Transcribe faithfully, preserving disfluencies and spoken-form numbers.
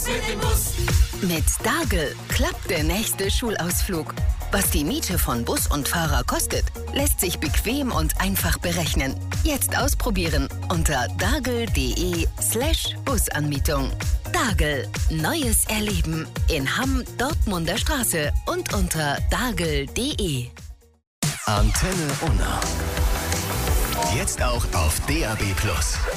mit dem Bus. Mit Dagel klappt der nächste Schulausflug. Was die Miete von Bus und Fahrer kostet, lässt sich bequem und einfach berechnen. Jetzt ausprobieren unter dagel.de slash Busanmietung. Dagel, neues Erleben in Hamm, Dortmunder Straße und unter dagel.de. Antenne Unna. Jetzt auch auf D A B plus.